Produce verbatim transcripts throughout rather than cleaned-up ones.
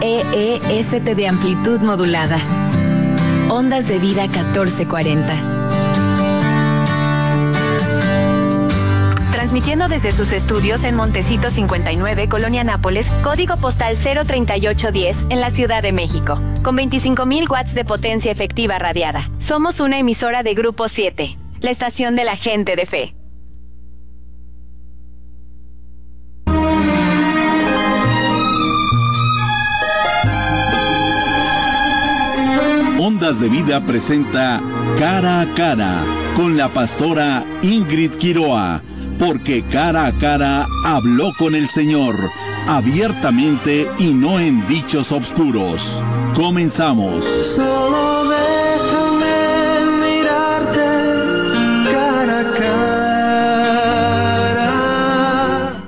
E E S T de amplitud modulada. Ondas de Vida catorce cuarenta. Transmitiendo desde sus estudios en Montecito cincuenta y nueve, Colonia Nápoles, código postal cero treinta y ocho diez, en la Ciudad de México, con veinticinco mil watts de potencia efectiva radiada. Somos una emisora de Grupo siete, la estación de la gente de fe. Ondas de Vida presenta Cara a Cara con la pastora Ingrid Quiroa, porque cara a cara habló con el Señor, abiertamente y no en dichos obscuros. Comenzamos. Solo déjame mirarte cara a cara.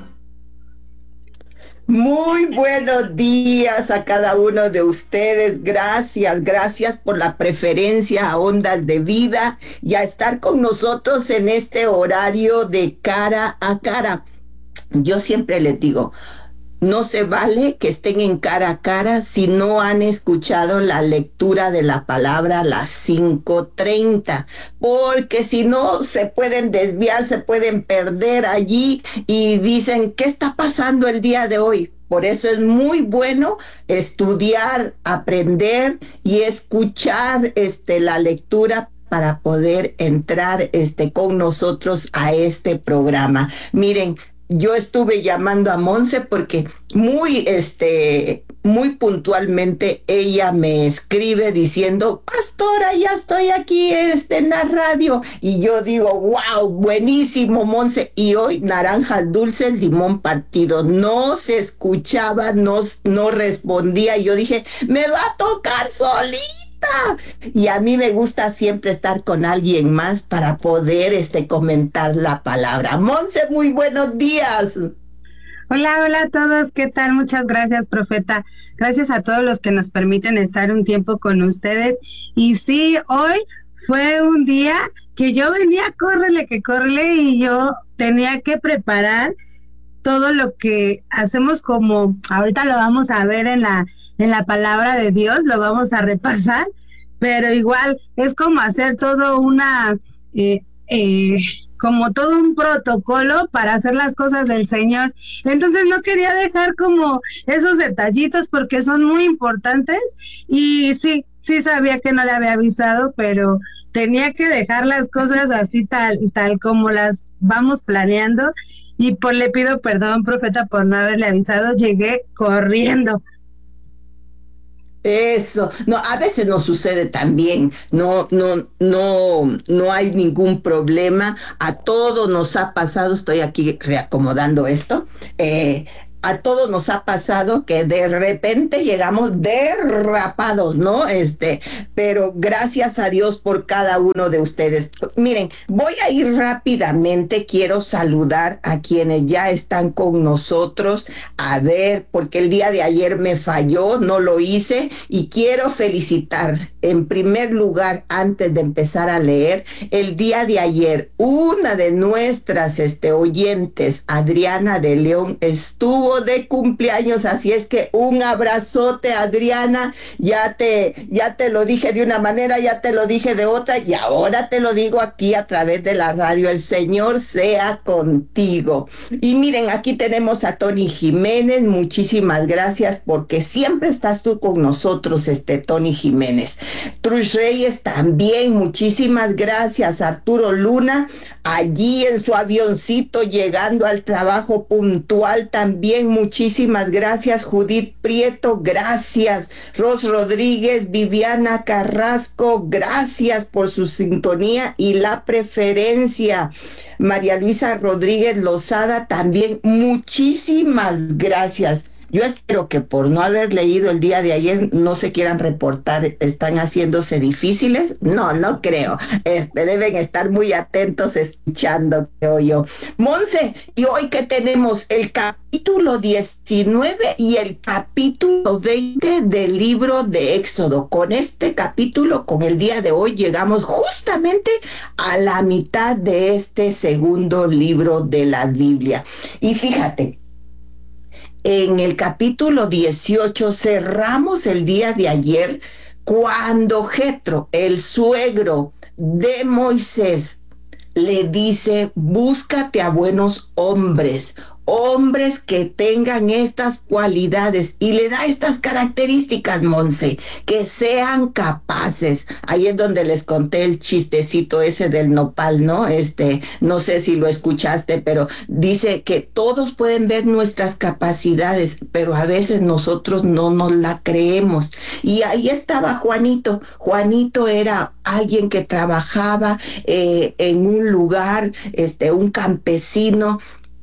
Muy buenos días a cada uno de ustedes. Gracias, gracias por la preferencia a Ondas de Vida y a estar con nosotros en este horario de cara a cara. Yo siempre les digo, no se vale que estén en cara a cara si no han escuchado la lectura de la palabra a las cinco treinta, porque si no se pueden desviar, se pueden perder allí y dicen, ¿qué está pasando el día de hoy? Por eso es muy bueno estudiar, aprender y escuchar este, la lectura para poder entrar este, con nosotros a este programa. Miren, yo estuve llamando a Monse porque muy, este, muy puntualmente ella me escribe diciendo, pastora, ya estoy aquí este, en la radio. Y yo digo, wow, buenísimo, Monse. Y hoy naranjas dulces, limón partido. No se escuchaba, no, no respondía. Y yo dije, me va a tocar solita. Y a mí me gusta siempre estar con alguien más para poder este, comentar la palabra. Monse, muy buenos días. Hola, hola a todos, ¿qué tal? Muchas gracias, profeta. Gracias a todos los que nos permiten estar un tiempo con ustedes. Y sí, hoy fue un día que yo venía, córrele, que córrele, y yo tenía que preparar todo lo que hacemos, como ahorita lo vamos a ver en la en la palabra de Dios, lo vamos a repasar, pero igual es como hacer todo una, eh, eh, como todo un protocolo para hacer las cosas del Señor. Entonces no quería dejar como esos detallitos porque son muy importantes, y sí, sí sabía que no le había avisado, pero tenía que dejar las cosas así tal, tal como las vamos planeando, y pues le pido perdón, profeta, por no haberle avisado, llegué corriendo. Eso, no, a veces nos sucede también, no, no, no, no hay ningún problema, a todos nos ha pasado, estoy aquí reacomodando esto, eh, a todos nos ha pasado que de repente llegamos derrapados, ¿no? Este, pero gracias a Dios por cada uno de ustedes. Miren, voy a ir rápidamente, quiero saludar a quienes ya están con nosotros, a ver, porque el día de ayer me falló, no lo hice, y quiero felicitar, en primer lugar, antes de empezar a leer, el día de ayer, una de nuestras este, oyentes, Adriana de León, estuvo de cumpleaños, así es que un abrazote, Adriana. Ya te, ya te lo dije de una manera, ya te lo dije de otra, y ahora te lo digo aquí a través de la radio. El Señor sea contigo. Y miren, aquí tenemos a Tony Jiménez, muchísimas gracias porque siempre estás tú con nosotros, este Tony Jiménez. Trush Reyes también, muchísimas gracias. Arturo Luna, allí en su avioncito llegando al trabajo puntual también, muchísimas gracias. Judith Prieto, gracias. Ros Rodríguez, Viviana Carrasco, gracias por su sintonía y la preferencia. María Luisa Rodríguez Lozada también, muchísimas gracias. Yo espero que por no haber leído el día de ayer no se quieran reportar, están haciéndose difíciles. No, no creo. Este, deben estar muy atentos escuchando, creo yo. Monse, y hoy que tenemos el capítulo diecinueve y el capítulo veinte del libro de Éxodo. Con este capítulo, con el día de hoy, llegamos justamente a la mitad de este segundo libro de la Biblia. Y fíjate, en el capítulo dieciocho, cerramos el día de ayer, cuando Jetro, el suegro de Moisés, le dice, búscate a buenos hombres, hombres que tengan estas cualidades, y le da estas características, Monse, que sean capaces. Ahí es donde les conté el chistecito ese del nopal, ¿no? Este, no sé si lo escuchaste, pero dice que todos pueden ver nuestras capacidades, pero a veces nosotros no nos la creemos. Y ahí estaba Juanito. Juanito era alguien que trabajaba eh, en un lugar, este, un campesino.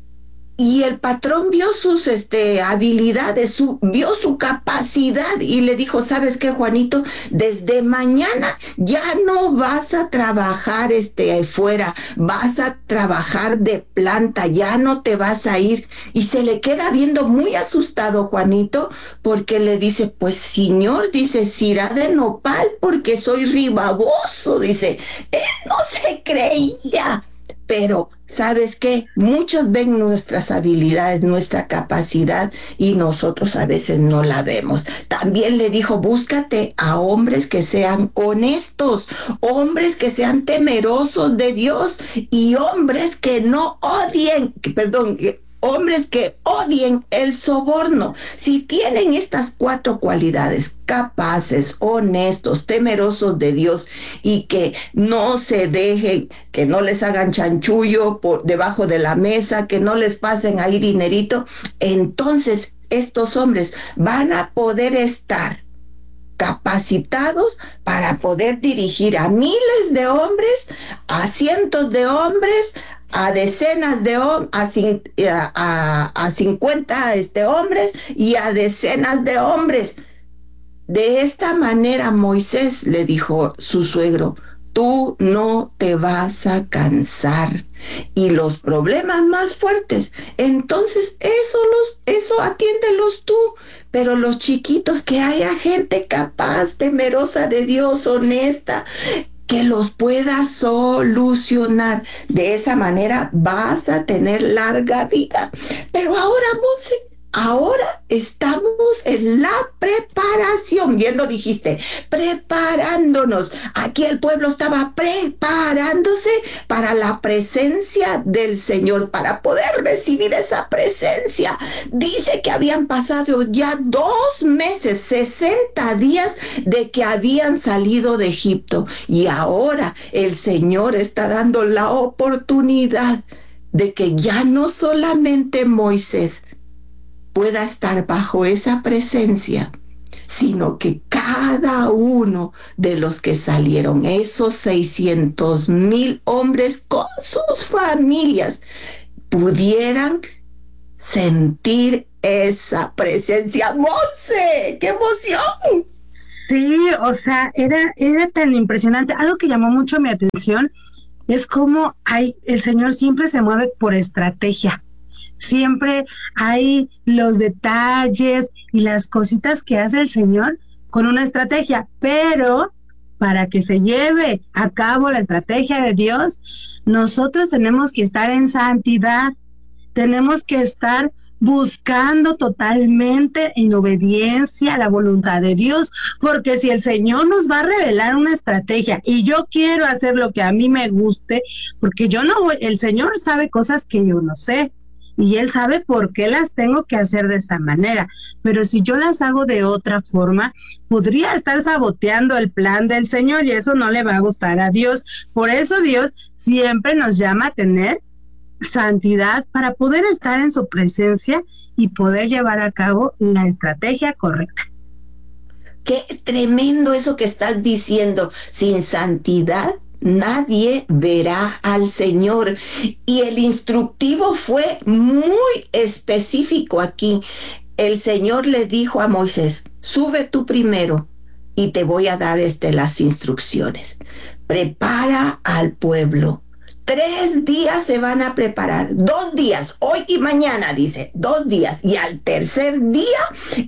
Y el patrón vio sus este, habilidades, su, vio su capacidad y le dijo, ¿sabes qué, Juanito? Desde mañana ya no vas a trabajar este, fuera, vas a trabajar de planta, ya no te vas a ir. Y se le queda viendo muy asustado Juanito, porque le dice, pues señor, dice, será de nopal porque soy ribaboso, dice, él no se creía. Pero, ¿sabes qué? Muchos ven nuestras habilidades, nuestra capacidad, y nosotros a veces no la vemos. También le dijo, búscate a hombres que sean honestos, hombres que sean temerosos de Dios y hombres que no odien, perdón, hombres que odien el soborno. Si tienen estas cuatro cualidades, capaces, honestos, temerosos de Dios, y que no se dejen, que no les hagan chanchullo por debajo de la mesa, que no les pasen ahí dinerito, entonces estos hombres van a poder estar capacitados para poder dirigir a miles de hombres, a cientos de hombres, a decenas de hombres, a, a, a cincuenta este, hombres y a decenas de hombres. De esta manera Moisés, le dijo su suegro, tú no te vas a cansar. Y los problemas más fuertes, entonces eso los, eso atiéndelos tú. Pero los chiquitos, que haya gente capaz, temerosa de Dios, honesta, que los pueda solucionar. De esa manera vas a tener larga vida. Pero ahora, Monse, ahora estamos en la preparación. Bien lo dijiste, preparándonos. Aquí el pueblo estaba preparándose para la presencia del Señor, para poder recibir esa presencia. Dice que habían pasado ya dos meses, sesenta días de que habían salido de Egipto. Y ahora el Señor está dando la oportunidad de que ya no solamente Moisés pueda estar bajo esa presencia, sino que cada uno de los que salieron, esos seiscientos mil hombres con sus familias, pudieran sentir esa presencia. ¡Monse! ¡Qué emoción! Sí, o sea, era, era tan impresionante. Algo que llamó mucho mi atención es cómo hay, el Señor siempre se mueve por estrategia. Siempre hay los detalles y las cositas que hace el Señor con una estrategia, pero para que se lleve a cabo la estrategia de Dios, nosotros tenemos que estar en santidad, tenemos que estar buscando totalmente en obediencia a la voluntad de Dios, porque si el Señor nos va a revelar una estrategia y yo quiero hacer lo que a mí me guste, porque yo no voy, el Señor sabe cosas que yo no sé, y Él sabe por qué las tengo que hacer de esa manera, pero si yo las hago de otra forma, podría estar saboteando el plan del Señor y eso no le va a gustar a Dios. Por eso Dios siempre nos llama a tener santidad para poder estar en su presencia y poder llevar a cabo la estrategia correcta. Qué tremendo eso que estás diciendo. Sin santidad nadie verá al Señor. Y el instructivo fue muy específico aquí. El Señor le dijo a Moisés, sube tú primero y te voy a dar este, las instrucciones. Prepara al pueblo. Tres días se van a preparar, dos días, hoy y mañana, dice, dos días. Y al tercer día,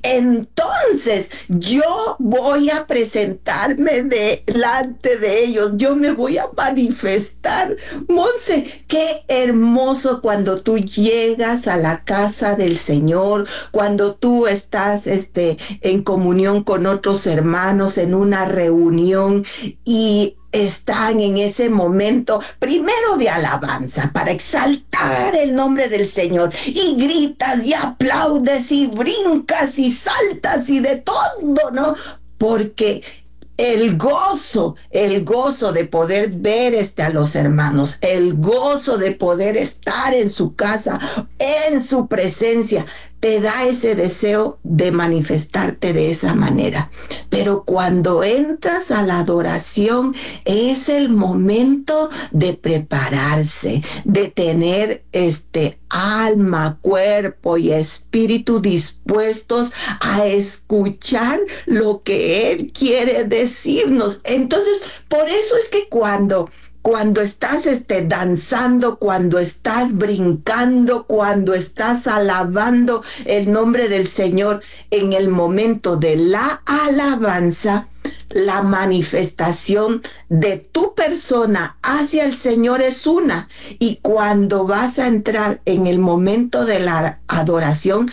entonces yo voy a presentarme delante de ellos, yo me voy a manifestar. Monse, qué hermoso cuando tú llegas a la casa del Señor, cuando tú estás este, en comunión con otros hermanos, en una reunión y están en ese momento primero de alabanza para exaltar el nombre del Señor y gritas y aplaudes y brincas y saltas y de todo, ¿no? Porque el gozo, el gozo de poder ver este a los hermanos, el gozo de poder estar en su casa, en su presencia, te da ese deseo de manifestarte de esa manera. Pero cuando entras a la adoración, es el momento de prepararse, de tener este alma, cuerpo y espíritu dispuestos a escuchar lo que Él quiere decirnos. Entonces, por eso es que cuando Cuando estás este, danzando, cuando estás brincando, cuando estás alabando el nombre del Señor, en el momento de la alabanza, la manifestación de tu persona hacia el Señor es una. Y cuando vas a entrar en el momento de la adoración,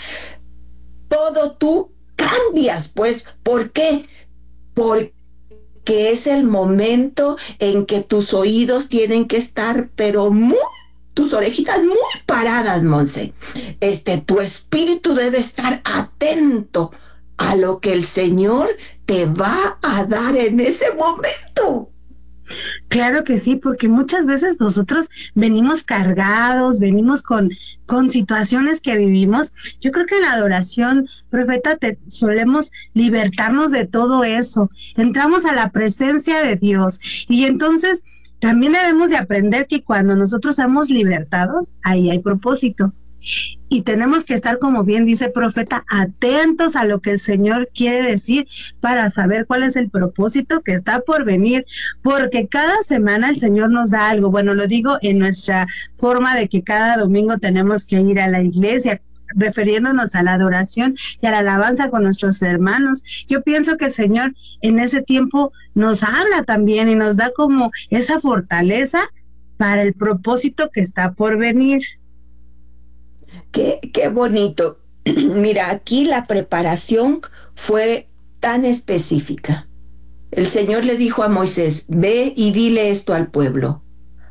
todo tú cambias, pues. ¿Por qué? Porque que es el momento en que tus oídos tienen que estar, pero muy, tus orejitas muy paradas, Monse. Este, tu espíritu debe estar atento a lo que el Señor te va a dar en ese momento. Claro que sí, porque muchas veces nosotros venimos cargados, venimos con, con situaciones que vivimos. Yo creo que en la adoración, profeta, te, solemos libertarnos de todo eso. Entramos a la presencia de Dios y entonces también debemos de aprender que cuando nosotros somos libertados, ahí hay propósito. Y tenemos que estar, como bien dice profeta, atentos a lo que el Señor quiere decir para saber cuál es el propósito que está por venir, porque cada semana el Señor nos da algo. Bueno, lo digo en nuestra forma de que cada domingo tenemos que ir a la iglesia, refiriéndonos a la adoración y a la alabanza con nuestros hermanos. Yo pienso que el Señor en ese tiempo nos habla también y nos da como esa fortaleza para el propósito que está por venir. Qué, qué bonito. Mira, aquí la preparación fue tan específica. El Señor le dijo a Moisés, ve y dile esto al pueblo.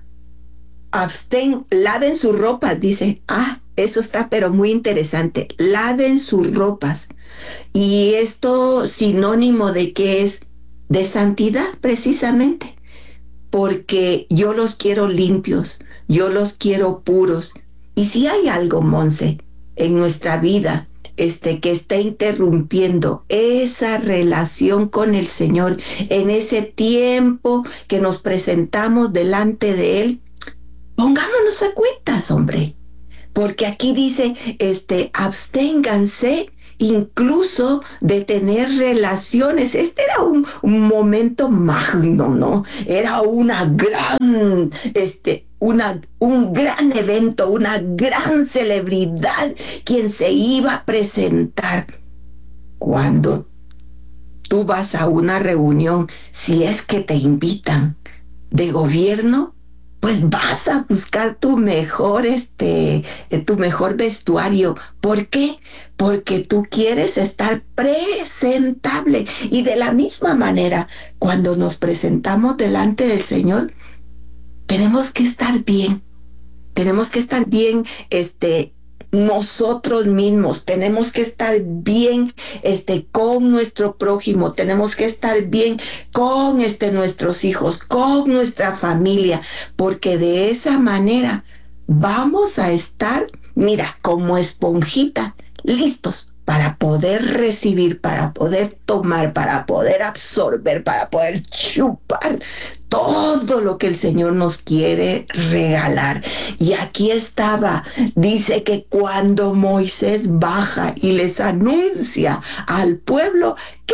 Abstén, laven sus ropas, dice. Ah, eso está pero muy interesante. Laven sus ropas. Y esto sinónimo de qué es, de santidad precisamente. Porque yo los quiero limpios, yo los quiero puros. Y si hay algo, Monse, en nuestra vida este, que está interrumpiendo esa relación con el Señor, en ese tiempo que nos presentamos delante de Él, pongámonos a cuentas, hombre. Porque aquí dice, este, absténganse incluso de tener relaciones. Este era un, un momento magno, ¿no? Era una gran, este, Una, un gran evento, una gran celebridad quien se iba a presentar. Cuando tú vas a una reunión, si es que te invitan de gobierno, pues vas a buscar tu mejor, este, tu mejor vestuario. ¿Por qué? Porque tú quieres estar presentable. Y de la misma manera, cuando nos presentamos delante del Señor, tenemos que estar bien, tenemos que estar bien este, nosotros mismos, tenemos que estar bien este, con nuestro prójimo, tenemos que estar bien con este, nuestros hijos, con nuestra familia, porque de esa manera vamos a estar, mira, como esponjita, listos para poder recibir, para poder tomar, para poder absorber, para poder chupar todo lo que el Señor nos quiere regalar. Y aquí estaba, dice que cuando Moisés baja y les anuncia al pueblo, ¿qué le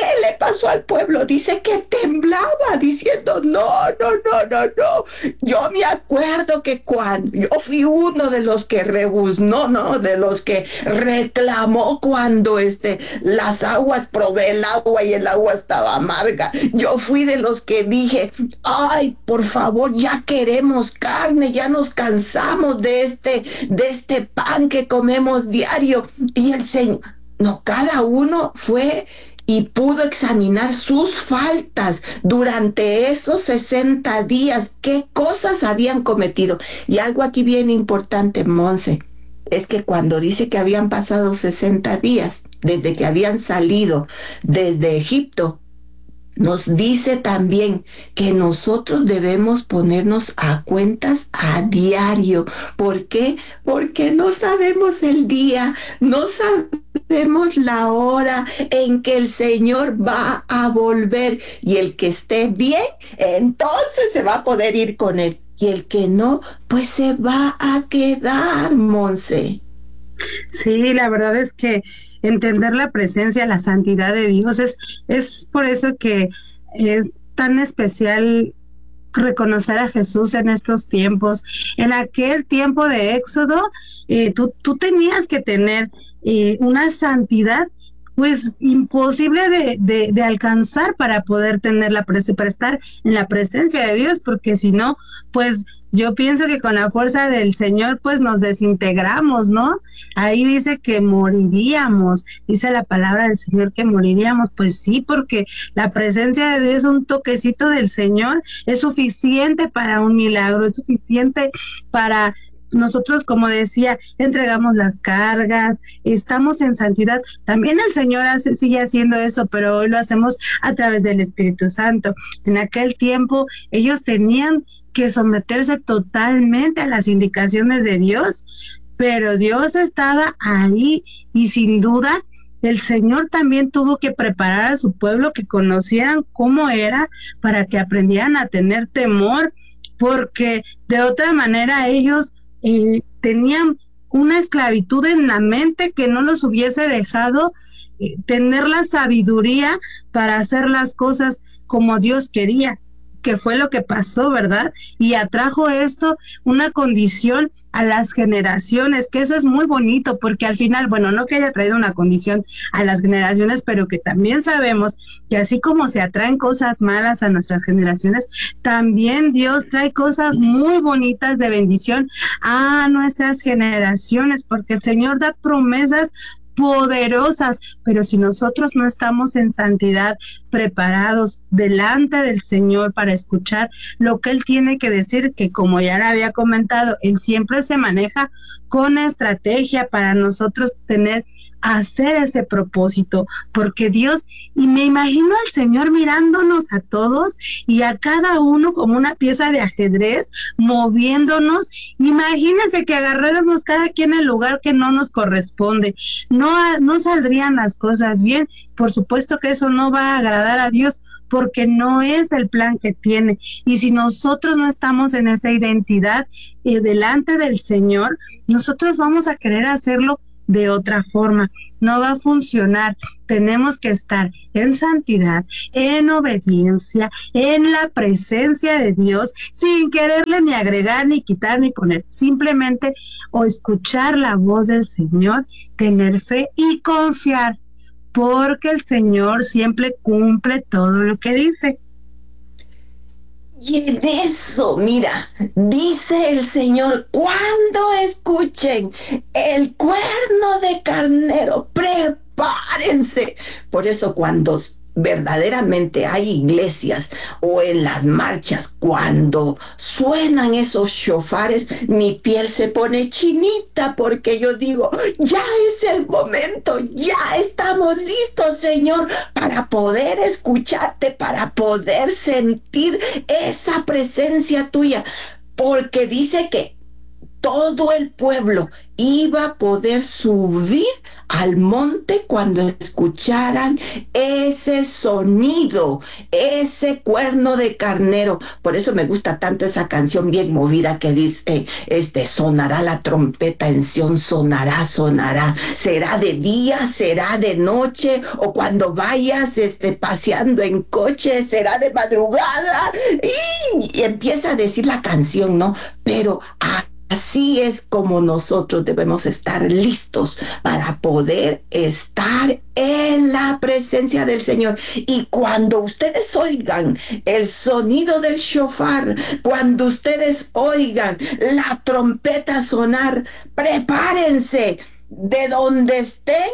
pasó al pueblo? Dice que temblaba, diciendo, no, no, no, no, no. Yo me acuerdo que cuando yo fui uno de los que rebuznó, ¿no? De los que reclamó cuando este, las aguas, probé el agua y el agua estaba amarga. Yo fui de los que dije, ay, por favor, ya queremos carne, ya nos cansamos de este, de este pan que comemos diario. Y el Señor, no, cada uno fue y pudo examinar sus faltas durante esos sesenta días, qué cosas habían cometido. Y algo aquí bien importante, Monse, es que cuando dice que habían pasado sesenta días desde que habían salido desde Egipto, nos dice también que nosotros debemos ponernos a cuentas a diario. ¿Por qué? Porque no sabemos el día, no sabemos la hora en que el Señor va a volver. Y el que esté bien, entonces se va a poder ir con Él. Y el que no, pues se va a quedar, Monse. Sí, la verdad es que entender la presencia, la santidad de Dios, es, es por eso que es tan especial reconocer a Jesús en estos tiempos. En aquel tiempo de Éxodo, eh, tú, tú tenías que tener eh, una santidad pues imposible de, de, de alcanzar para poder tener la presencia, para estar en la presencia de Dios, porque si no, pues yo pienso que con la fuerza del Señor pues nos desintegramos, ¿no? Ahí dice que moriríamos, dice la palabra del Señor que moriríamos, pues sí, porque la presencia de Dios, un toquecito del Señor es suficiente para un milagro, es suficiente para nosotros, como decía, entregamos las cargas, estamos en santidad. También el Señor hace, sigue haciendo eso, pero hoy lo hacemos a través del Espíritu Santo. En aquel tiempo ellos tenían que someterse totalmente a las indicaciones de Dios, pero Dios estaba ahí y sin duda el Señor también tuvo que preparar a su pueblo, que conocieran cómo era, para que aprendieran a tener temor, porque de otra manera ellos Eh, tenían una esclavitud en la mente que no los hubiese dejado eh, tener la sabiduría para hacer las cosas como Dios quería, que fue lo que pasó, ¿verdad? Y atrajo esto una condición a las generaciones, que eso es muy bonito, porque al final, bueno, no que haya traído una condición a las generaciones, pero que también sabemos que así como se atraen cosas malas a nuestras generaciones, también Dios trae cosas muy bonitas de bendición a nuestras generaciones, porque el Señor da promesas poderosas, pero si nosotros no estamos en santidad, preparados delante del Señor para escuchar lo que Él tiene que decir, que como ya le había comentado, Él siempre se maneja con estrategia para nosotros tener, hacer ese propósito, porque Dios, y me imagino al Señor mirándonos a todos y a cada uno como una pieza de ajedrez, moviéndonos. Imagínense que agarráramos cada quien el lugar que no nos corresponde, no, no saldrían las cosas bien. Por supuesto que eso no va a agradar a Dios, porque no es el plan que tiene. Y si nosotros no estamos en esa identidad eh, delante del Señor, nosotros vamos a querer hacerlo de otra forma. No va a funcionar. Tenemos que estar en santidad, en obediencia, en la presencia de Dios, sin quererle ni agregar, ni quitar, ni poner. Simplemente o escuchar la voz del Señor, tener fe y confiar, porque el Señor siempre cumple todo lo que dice. Y en eso, mira, dice el Señor, cuando escuchen el cuerno de carnero, prepárense. Por eso cuando verdaderamente hay iglesias o en las marchas, cuando suenan esos shofares, mi piel se pone chinita, porque yo digo, ya es el momento, ya estamos listos, Señor, para poder escucharte, para poder sentir esa presencia tuya, porque dice que todo el pueblo iba a poder subir al monte cuando escucharan ese sonido, ese cuerno de carnero. Por eso me gusta tanto esa canción bien movida que dice, eh, este, sonará la trompeta en Sión, sonará, sonará. Será de día, será de noche, o cuando vayas este, paseando en coche, será de madrugada. Y, y empieza a decir la canción, ¿no? Pero a Así es como nosotros debemos estar listos para poder estar en la presencia del Señor. Y cuando ustedes oigan el sonido del shofar, cuando ustedes oigan la trompeta sonar, prepárense. De donde estén,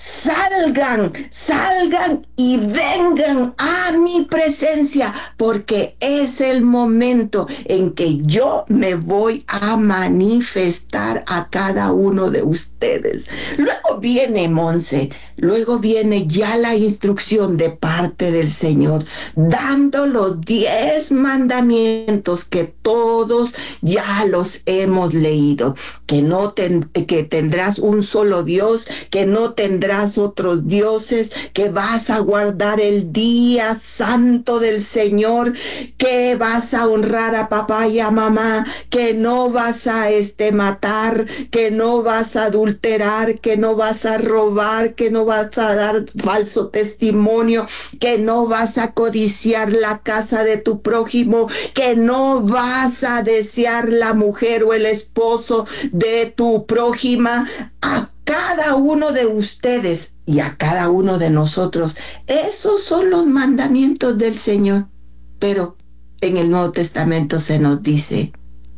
salgan, salgan y vengan a mi presencia, porque es el momento en que yo me voy a manifestar a cada uno de ustedes. Luego viene, Monse, luego viene ya la instrucción de parte del Señor, dando los diez mandamientos que todos ya los hemos leído, que no ten, que tendrás un solo Dios, que no tendrás otros dioses, que vas a guardar el día santo del Señor, que vas a honrar a papá y a mamá, que no vas a este matar, que no vas a adulterar, que no vas a robar, que no vas a dar falso testimonio, que no vas a codiciar la casa de tu prójimo, que no vas a desear la mujer o el esposo de tu prójima. A cada uno de ustedes y a cada uno de nosotros, esos son los mandamientos del Señor. Pero en el Nuevo Testamento se nos dice,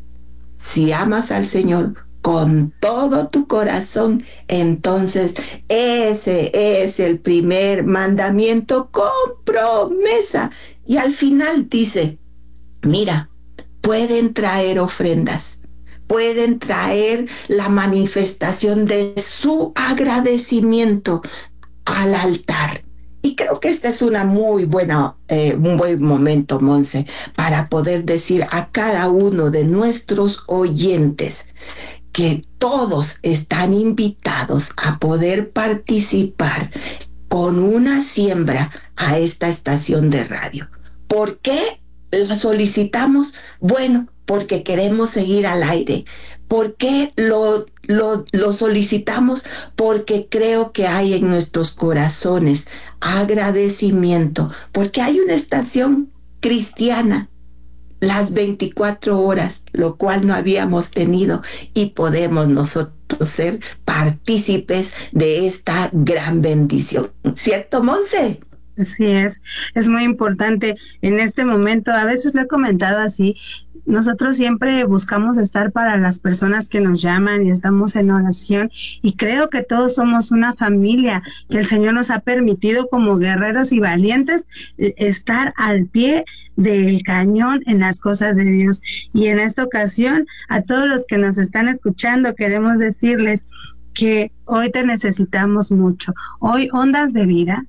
si amas al Señor con todo tu corazón, entonces ese es el primer mandamiento con promesa. Y al final dice, mira, pueden traer ofrendas, pueden traer la manifestación de su agradecimiento al altar. Y creo que este es una muy buena, eh, un buen momento, Monse, para poder decir a cada uno de nuestros oyentes que todos están invitados a poder participar con una siembra a esta estación de radio. ¿Por qué la solicitamos? Bueno, porque queremos seguir al aire. ¿Por qué lo, lo, lo solicitamos? Porque creo que hay en nuestros corazones agradecimiento, porque hay una estación cristiana las veinticuatro horas, lo cual no habíamos tenido, y podemos nosotros ser partícipes de esta gran bendición. ¿Cierto, Monse? Así es, es muy importante en este momento. A veces lo he comentado así, nosotros siempre buscamos estar para las personas que nos llaman y estamos en oración, y creo que todos somos una familia, que el Señor nos ha permitido como guerreros y valientes estar al pie del cañón en las cosas de Dios. Y en esta ocasión, a todos los que nos están escuchando, queremos decirles que hoy te necesitamos mucho. Hoy Ondas de Vida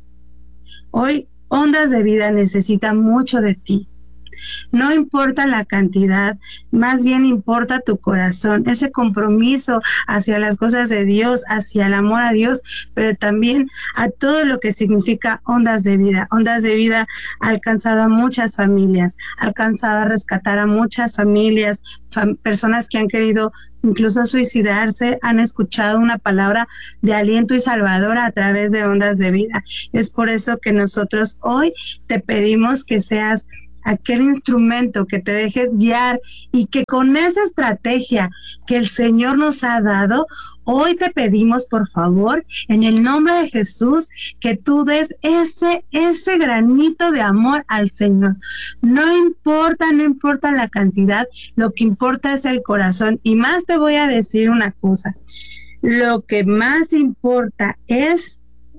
Hoy Ondas de Vida necesita mucho de ti. No importa la cantidad, más bien importa tu corazón, ese compromiso hacia las cosas de Dios, hacia el amor a Dios, pero también a todo lo que significa Ondas de Vida. Ondas de Vida ha alcanzado a muchas familias, ha alcanzado a rescatar a muchas familias, fam- personas que han querido incluso suicidarse, han escuchado una palabra de aliento y salvadora a través de Ondas de Vida. Es por eso que nosotros hoy te pedimos que seas aquel instrumento, que te dejes guiar, y que con esa estrategia que el Señor nos ha dado, hoy te pedimos, por favor, en el nombre de Jesús, que tú des ese, ese granito de amor al Señor. No importa, no importa la cantidad, lo que importa es el corazón. Y más te voy a decir una cosa, lo que más importa es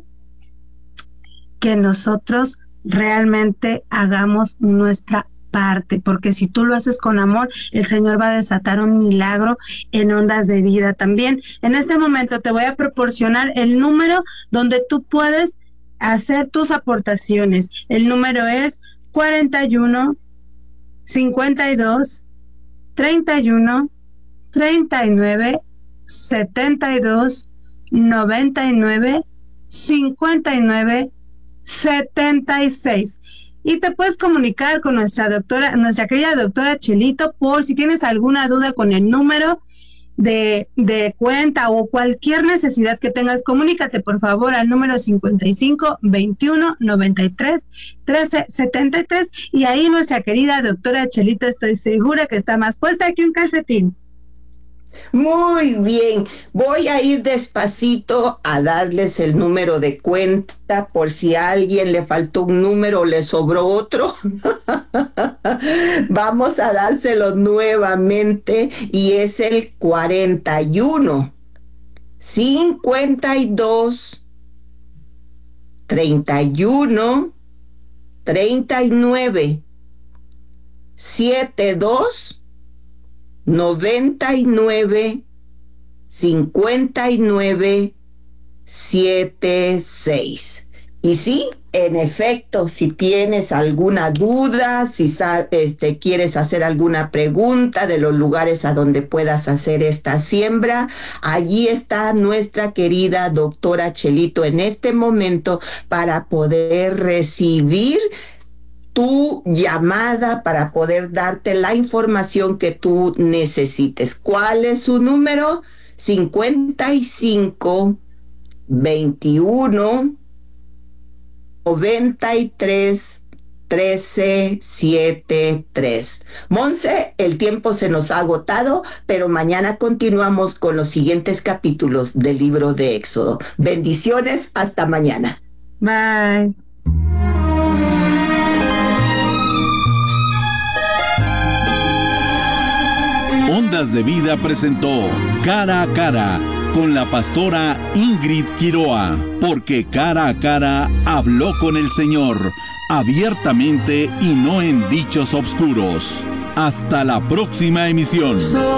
que nosotros realmente hagamos nuestra parte, porque si tú lo haces con amor, el Señor va a desatar un milagro en Ondas de Vida también. En este momento te voy a proporcionar el número donde tú puedes hacer tus aportaciones. El número es cuarenta y uno, cincuenta y dos, treinta y uno, treinta y nueve, setenta y dos, noventa y nueve, cincuenta y nueve, setenta y seis. Y te puedes comunicar con nuestra doctora, nuestra querida doctora Chelito, por si tienes alguna duda con el número de, de cuenta o cualquier necesidad que tengas. Comunícate por favor al número cincuenta y cinco, veintiuno, noventa y tres, trece, setenta y tres, y ahí nuestra querida doctora Chelito, estoy segura que está más puesta que un calcetín. Muy bien, voy a ir despacito a darles el número de cuenta por si a alguien le faltó un número o le sobró otro. Vamos a dárselo nuevamente y es el cuarenta y uno, cincuenta y dos, treinta y uno, treinta y nueve, setenta y dos, noventa y nueve, cincuenta y nueve, setenta y seis. Y sí, en efecto, si tienes alguna duda, si este, quieres hacer alguna pregunta de los lugares a donde puedas hacer esta siembra, allí está nuestra querida doctora Chelito en este momento para poder recibir tu llamada, para poder darte la información que tú necesites. ¿Cuál es su número? cincuenta y cinco, veintiuno, noventa y tres, trece, setenta y tres. Monse, el tiempo se nos ha agotado, pero mañana continuamos con los siguientes capítulos del libro de Éxodo. Bendiciones, hasta mañana. Bye. Ondas de Vida presentó Cara a Cara con la pastora Ingrid Quiroa, porque cara a cara habló con el Señor, abiertamente y no en dichos obscuros. Hasta la próxima emisión.